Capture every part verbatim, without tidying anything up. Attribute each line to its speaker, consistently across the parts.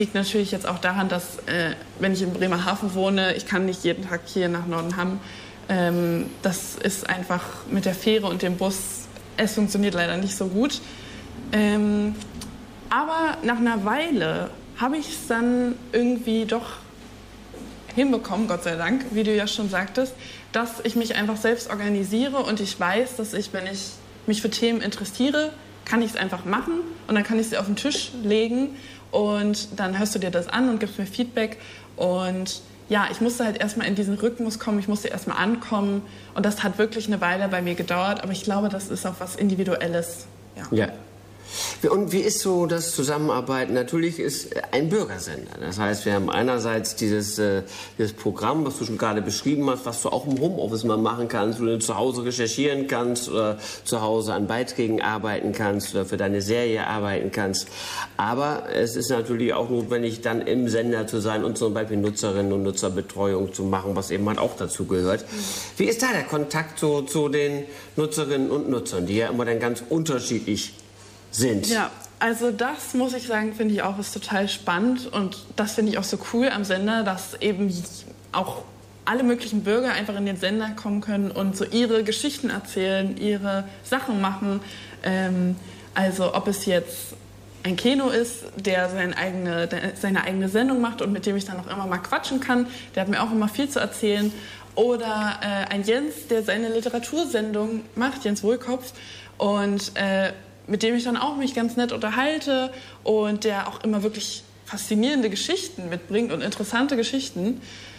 Speaker 1: Liegt natürlich jetzt auch daran, dass, äh, wenn ich in Bremerhaven wohne, ich kann nicht jeden Tag hier nach Nordenham. Ähm, das ist einfach mit der Fähre und dem Bus, es funktioniert leider nicht so gut. Ähm, aber nach einer Weile habe ich es dann irgendwie doch hinbekommen, Gott sei Dank, wie du ja schon sagtest, dass ich mich einfach selbst organisiere und ich weiß, dass ich, wenn ich mich für Themen interessiere, kann ich es einfach machen und dann kann ich sie auf den Tisch legen und dann hörst du dir das an und gibst mir Feedback und ja, ich musste halt erstmal in diesen Rhythmus kommen, ich musste erstmal ankommen und das hat wirklich eine Weile bei mir gedauert, aber ich glaube, das ist auch was Individuelles. Ja.
Speaker 2: Ja. Und wie ist so das Zusammenarbeiten? Natürlich ist ein Bürgersender. Das heißt, wir haben einerseits dieses, äh, dieses Programm, was du schon gerade beschrieben hast, was du auch im Homeoffice mal machen kannst, wo du zu Hause recherchieren kannst oder zu Hause an Beiträgen arbeiten kannst oder für deine Serie arbeiten kannst. Aber es ist natürlich auch notwendig, dann im Sender zu sein und zum Beispiel Nutzerinnen und Nutzerbetreuung zu machen, was eben halt auch dazu gehört. Wie ist da der Kontakt zu, zu den Nutzerinnen und Nutzern, die ja immer dann ganz unterschiedlich sind?
Speaker 1: Ja, also das muss ich sagen, finde ich auch ist total spannend und das finde ich auch so cool am Sender, dass eben auch alle möglichen Bürger einfach in den Sender kommen können und so ihre Geschichten erzählen, ihre Sachen machen. Ähm, also ob es jetzt ein Keno ist, der seine eigene, der seine eigene Sendung macht und mit dem ich dann auch immer mal quatschen kann, der hat mir auch immer viel zu erzählen. Oder äh, ein Jens, der seine Literatursendung macht, Jens Wohlkopf, und äh, mit dem ich dann auch mich ganz nett unterhalte und der auch immer wirklich faszinierende Geschichten mitbringt und interessante Geschichten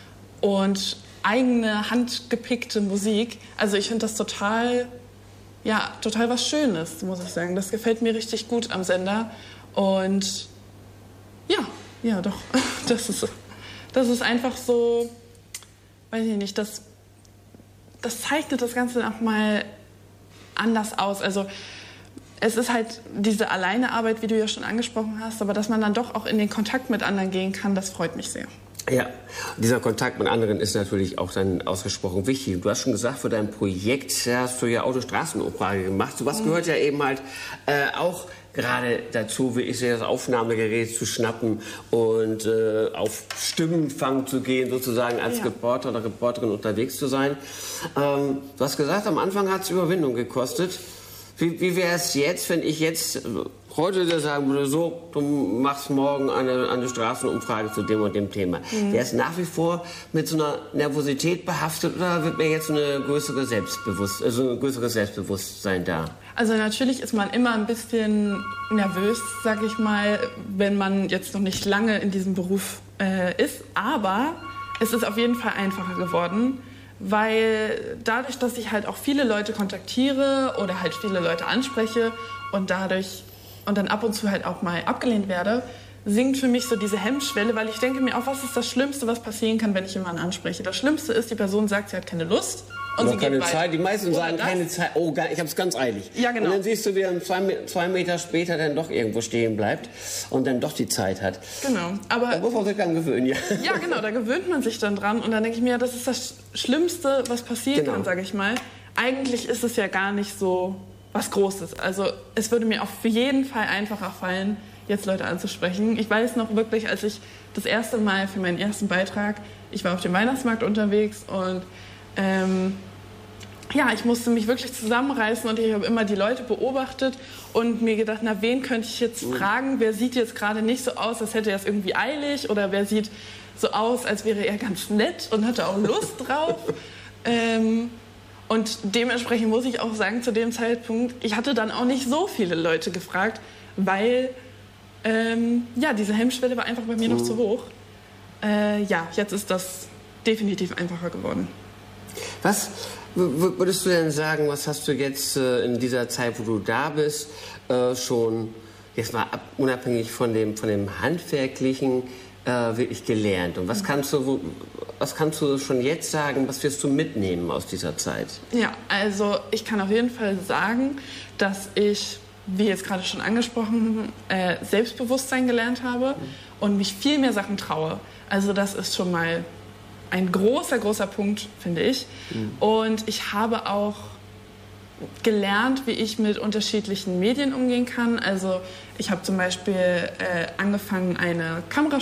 Speaker 1: und eigene handgepickte Musik. Also ich finde das total, ja, total was Schönes, muss ich sagen. Das gefällt mir richtig gut am Sender und ja, ja doch, das ist, das ist einfach so, weiß ich nicht, das, das zeichnet das Ganze auch mal anders aus. Also es ist halt diese Alleinearbeit, wie du ja schon angesprochen hast, aber dass man dann doch auch in den Kontakt mit anderen gehen kann, das freut mich sehr.
Speaker 2: Ja, dieser Kontakt mit anderen ist natürlich auch dann ausgesprochen wichtig. Du hast schon gesagt, für dein Projekt hast du ja Autostraßenumfrage gemacht. So was mhm. gehört ja eben halt äh, auch gerade dazu, wie ich sehe, das Aufnahmegerät zu schnappen und äh, auf Stimmenfang zu gehen, sozusagen als ja. Reporter oder Reporterin unterwegs zu sein. Ähm, du hast gesagt, am Anfang hat es Überwindung gekostet. Wie, wie wäre es jetzt, wenn ich jetzt heute dir sagen würde, so, du machst morgen eine, eine Straßenumfrage zu dem und dem Thema. Mhm. Wäre es nach wie vor mit so einer Nervosität behaftet oder wird mir jetzt eine größere Selbstbewusst, also ein größeres Selbstbewusstsein da?
Speaker 1: Also natürlich ist man immer ein bisschen nervös, sag ich mal, wenn man jetzt noch nicht lange in diesem Beruf äh, ist. Aber es ist auf jeden Fall einfacher geworden. Weil dadurch, dass ich halt auch viele Leute kontaktiere oder halt viele Leute anspreche und dadurch und dann ab und zu halt auch mal abgelehnt werde, sinkt für mich so diese Hemmschwelle, weil ich denke mir auch, was ist das Schlimmste, was passieren kann, wenn ich jemanden anspreche? Das Schlimmste ist, die Person sagt, sie hat keine Lust. Und
Speaker 2: Oder
Speaker 1: sie
Speaker 2: keine
Speaker 1: geht
Speaker 2: Zeit.
Speaker 1: weiter.
Speaker 2: Die meisten
Speaker 1: Oder
Speaker 2: sagen
Speaker 1: das.
Speaker 2: keine Zeit. Oh, ich habe es ganz eilig.
Speaker 1: Ja, genau.
Speaker 2: Und dann siehst du, wie er zwei, zwei Meter später dann doch irgendwo stehen bleibt und dann doch die Zeit hat.
Speaker 1: Genau. Aber
Speaker 2: da muss man sich dran gewöhnen, ja.
Speaker 1: Ja, genau. Da gewöhnt man sich dann dran. Und dann denke ich mir, das ist das Schlimmste, was passieren
Speaker 2: genau.
Speaker 1: kann, sage ich mal. Eigentlich ist es ja gar nicht so was Großes. Also es würde mir auf jeden Fall einfacher fallen, jetzt Leute anzusprechen. Ich weiß noch wirklich, als ich das erste Mal für meinen ersten Beitrag, ich war auf dem Weihnachtsmarkt unterwegs und ähm, ja, ich musste mich wirklich zusammenreißen und ich habe immer die Leute beobachtet und mir gedacht, na, wen könnte ich jetzt fragen? Wer sieht jetzt gerade nicht so aus, als hätte er es irgendwie eilig? Oder wer sieht so aus, als wäre er ganz nett und hatte auch Lust drauf? ähm, und dementsprechend muss ich auch sagen, zu dem Zeitpunkt, ich hatte dann auch nicht so viele Leute gefragt, weil ähm, ja, diese Hemmschwelle war einfach bei mir noch zu hoch. Äh, ja, jetzt ist das definitiv einfacher geworden.
Speaker 2: Was würdest du denn sagen, was hast du jetzt äh, in dieser Zeit, wo du da bist, äh, schon jetzt mal ab, unabhängig von dem, von dem Handwerklichen äh, wirklich gelernt? Und was kannst du, was kannst du schon jetzt sagen, was wirst du mitnehmen aus dieser Zeit?
Speaker 1: Ja, also ich kann auf jeden Fall sagen, dass ich, wie jetzt gerade schon angesprochen, äh, Selbstbewusstsein gelernt habe und mich viel mehr Sachen traue. Also das ist schon mal ein großer, großer Punkt, finde ich. Mhm. Und ich habe auch gelernt, wie ich mit unterschiedlichen Medien umgehen kann. Also ich habe zum Beispiel äh, angefangen, eine Kamera